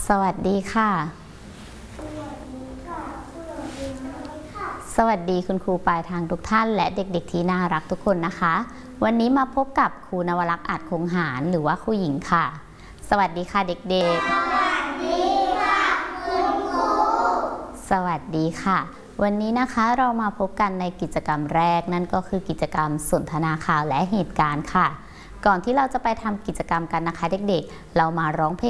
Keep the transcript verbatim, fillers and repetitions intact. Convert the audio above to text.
สวัสดีค่ะสวัสดีคุณครูปลายทางทุกท่านและเด็กๆที่น่ารักทุกคนนะคะวันนี้มาพบกับครูนวลักษณ์อาจคงหารหรือว่าครูหญิงค่ะสวัสดีค่ะเด็กๆสวัสดีค่ะคุณครูสวัสดีค่ะวันนี้นะคะเรามาพบกันในกิจกรรมแรกนั่นก็คือกิจกรรมสนทนาข่าวและเหตุการณ์ค่ะก่อนที่เราจะไปทำกิจกรรมกันนะคะเด็กๆเรามาร้องเพลง